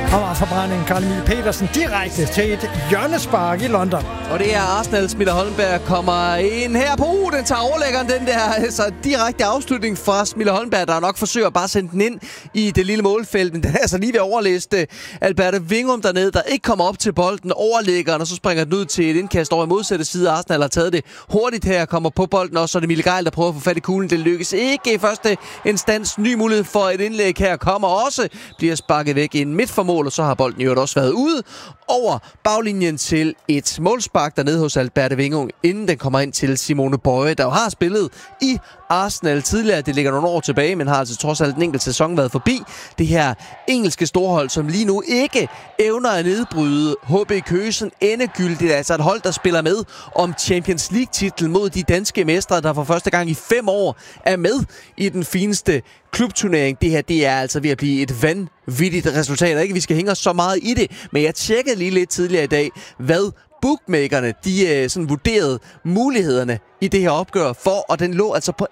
Forbrænding Carl Emil Petersen direkte til et hjørnespark i London. Og det er Arsenal. Smille Holmberg kommer ind her på den tager overlæggeren, den der altså direkte afslutning fra Smille Holmberg, der nok forsøger bare at sende den ind i det lille målfelt, men den er altså lige ved at overlæse Alberte Wingum dernede, der ikke kommer op til bolden, overlæggeren, og så springer den ud til et indkast over i modsatte side. Arsenal har taget det hurtigt her, kommer på bolden, og så er det Emil Geil, der prøver at få fat i kuglen. Det lykkes ikke i første instans. Ny mulighed for et indlæg her kommer også, bliver sparket væk i en midt for mål, og så har bolden jo også været ude over baglinjen til et målspark dernede hos Alberte Wingum, inden den kommer ind til Simone Bøje, der jo har spillet i Arsenal tidligere. Det ligger nogle år tilbage, men har altså trods alt en enkelt sæson været forbi det her engelske storhold, som lige nu ikke evner at nedbryde HB Køge endegyldigt. Altså et hold, der spiller med om Champions League-titlen mod de danske mestre, der for første gang i 5 år er med i den fineste klubturnering. Det her, det er altså ved at blive et vanvittigt resultat. Ikke, vi skal hænge os så meget i det, men jeg tjekkede lige lidt tidligere i dag, hvad bookmakerne, de sådan vurderede mulighederne i det her opgør for, og den lå altså på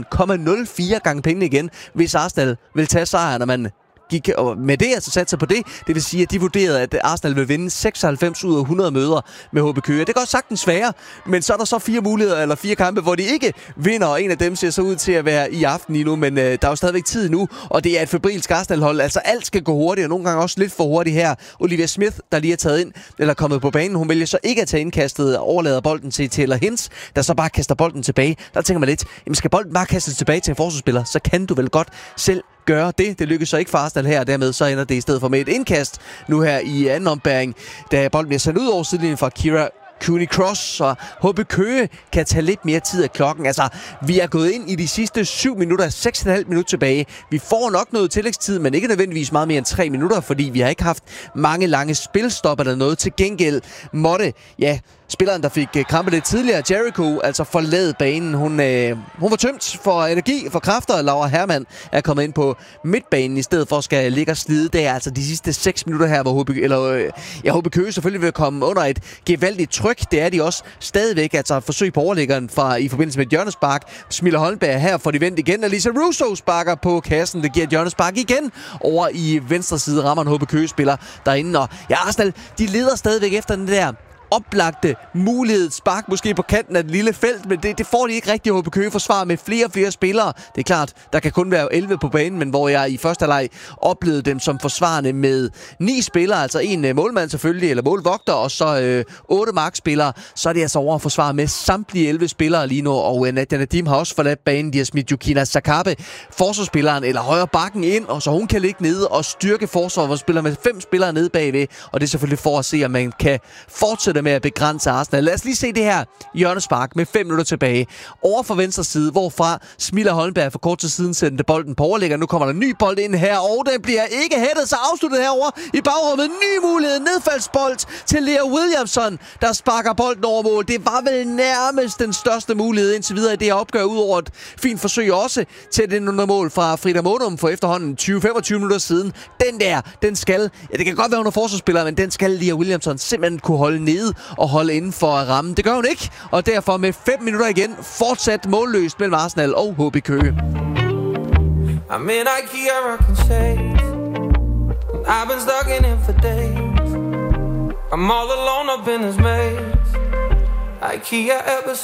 1,04 gange penge igen, hvis Arsenal vil tage sejren, når man gik med det, altså satte sig på det. Det vil sige, at de vurderede, at Arsenal vil vinde 96 ud af 100 møder med HB Køge. Det kan godt sagtens være, men så er der så 4 muligheder, eller 4 kampe, hvor de ikke vinder, og en af dem ser så ud til at være i aften lige nu, men der er jo stadigvæk tid nu, og det er et febrilsk Arsenal-hold. Altså alt skal gå hurtigt, og nogle gange også lidt for hurtigt her. Olivia Smith, der lige er taget ind, eller kommet på banen, hun vælger så ikke at tage indkastet og overlader bolden til Taylor Hinds, der så bare kaster bolden tilbage. Der tænker man lidt, jamen skal bolden bare kastes tilbage til en forsvarsspiller, så kan du vel godt selv gøre det. Det lykkes så ikke for Arsenal her, og dermed så ender det i stedet for med et indkast nu her i anden ombæring, da bolden bliver sendt ud over sidelinjen fra Kira Cooney Cross, så HB Køge kan tage lidt mere tid af klokken. Altså, vi er gået ind i de sidste 7 minutter, 6,5 minutter tilbage. Vi får nok noget tillægstid, men ikke nødvendigvis meget mere end 3 minutter, fordi vi har ikke haft mange lange spilstop eller noget. Til gengæld måtte, spilleren, der fik krampe lidt tidligere, Jericho, altså forlade banen. Hun var tømt for energi, for kræfter, og Laura Hermann er kommet ind på midtbanen i stedet for at skal ligge og slide. Det er altså de sidste 6 minutter her, hvor HB Køge selvfølgelig vil komme under et gevaldigt tryk. Det er de også stadigvæk, altså forsøg på overlæggeren i forbindelse med et hjørnespark. Smille Holmberg her får de vendt igen, og Lisa Russo sparker på kassen. Det giver et hjørnespark igen over i venstre side, rammer en HB Køge-spiller derinde. Og Arsenal, de leder stadigvæk efter den der oplagte mulighed, spark måske på kanten af det lille felt, men det får de ikke rigtig. HB Køge forsvar med flere og flere spillere. Det er klart, der kan kun være 11 på banen, men hvor jeg i første halvleg oplevede dem som forsvarende med 9 spillere, altså en målmand selvfølgelig, eller målvogter, og så 8 markspillere, så er det altså over at forsvare med samtlige 11 spillere lige nu, og Nadia Nadim har også forladt banen. De har smidt Yukina Sakabe, forsvarsspilleren, eller højre bakken ind, og så hun kan ligge nede og styrke forsvaret, hvor spiller med 5 spillere nede bagved, og det er selvfølgelig for at se, om man kan fortsætte med at begrænse Arsenal. Lad os lige se det her hjørnespark med 5 minutter tilbage. Over for venstre side, hvorfra Smille Holmberg for kort tid siden sendte bolden på overlægger. Nu kommer der en ny bold ind her, og den bliver ikke hættet, så afsluttet herover i bagrummet. Ny mulighed, nedfaldsbold til Lea Williamson, der sparker bolden over mål. Det var vel nærmest den største mulighed indtil videre i det her opgør, ud over et fint forsøg også til den under mål fra Frida Monum for efterhånden 20-25 minutter siden. Den skal, det kan godt være under forsvarsspiller, men den skal Lea Williamson simpelthen kunne holde nede og holde inden for rammen. Det gør hun ikke, og derfor med 5 minutter igen fortsat målløst mellem Arsenal og HB Køge. I'm in IKEA rocking shades. I've been stuck in it for days. I'm all alone up in this maze. IKEA ever